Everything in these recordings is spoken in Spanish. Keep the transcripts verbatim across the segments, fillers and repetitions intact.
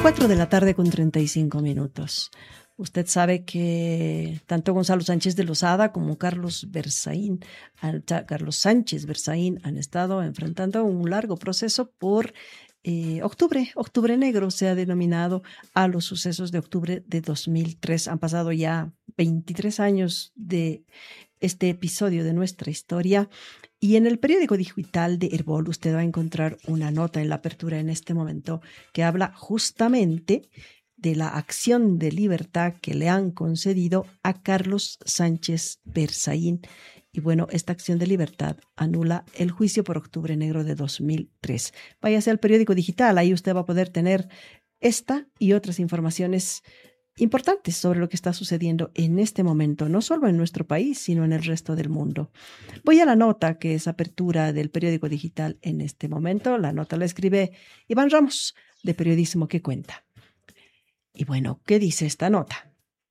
Cuatro de la tarde con treinta y cinco minutos. Usted sabe que tanto Gonzalo Sánchez de Lozada como Carlos Berzaín, Carlos Sánchez Berzaín han estado enfrentando un largo proceso por eh, octubre, octubre negro se ha denominado a los sucesos de octubre de dos mil tres. Han pasado ya veintitrés años de este episodio de nuestra historia y en el periódico digital de Herbol usted va a encontrar una nota en la apertura en este momento que habla justamente de la acción de libertad que le han concedido a Carlos Sánchez Berzaín. Y bueno, esta acción de libertad anula el juicio por octubre negro de dos mil tres. Váyase al periódico digital, ahí usted va a poder tener esta y otras informaciones importantes sobre lo que está sucediendo en este momento, no solo en nuestro país, sino en el resto del mundo. Voy a la nota que es apertura del periódico digital en este momento. La nota la escribe Iván Ramos, de Periodismo que Cuenta. Y bueno, ¿qué dice esta nota?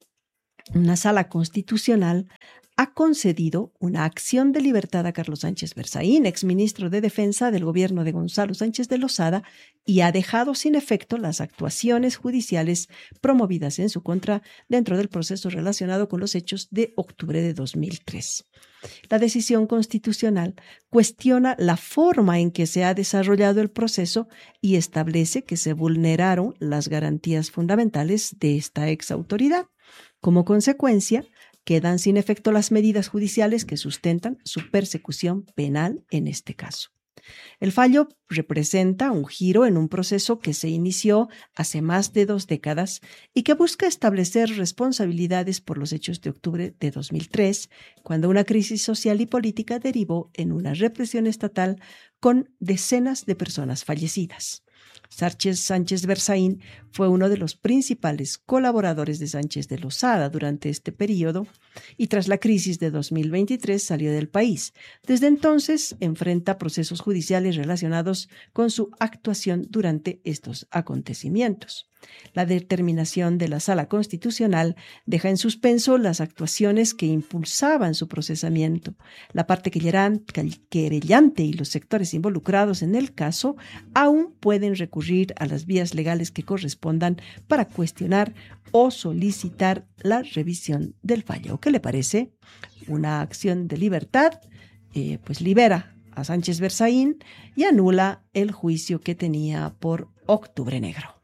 Una sala constitucional ha concedido una acción de libertad a Carlos Sánchez Berzaín, exministro de Defensa del gobierno de Gonzalo Sánchez de Lozada, y ha dejado sin efecto las actuaciones judiciales promovidas en su contra dentro del proceso relacionado con los hechos de octubre de dos mil tres. La decisión constitucional cuestiona la forma en que se ha desarrollado el proceso y establece que se vulneraron las garantías fundamentales de esta exautoridad. Como consecuencia, quedan sin efecto las medidas judiciales que sustentan su persecución penal en este caso. El fallo representa un giro en un proceso que se inició hace más de dos décadas y que busca establecer responsabilidades por los hechos de octubre de dos mil tres, cuando una crisis social y política derivó en una represión estatal con decenas de personas fallecidas. Sánchez Sánchez Berzaín fue uno de los principales colaboradores de Sánchez de Lozada durante este periodo y tras la crisis de dos mil veintitrés salió del país. Desde entonces enfrenta procesos judiciales relacionados con su actuación durante estos acontecimientos. La determinación de la Sala Constitucional deja en suspenso las actuaciones que impulsaban su procesamiento. La parte querellante y los sectores involucrados en el caso aún pueden recurrir a las vías legales que correspondan para cuestionar o solicitar la revisión del fallo. ¿Qué le parece? Una acción de libertad, eh, pues libera a Sánchez Berzaín y anula el juicio que tenía por octubre negro.